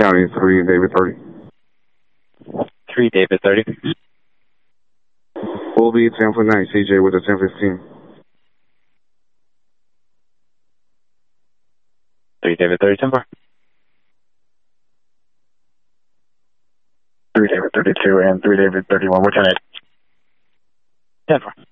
County, 3 David 30. 3 David 30. Will be 1049, CJ with a 1015. 3 David 30, 10 4. 3 David 32 and 3 David 31, what's your name? 10 4.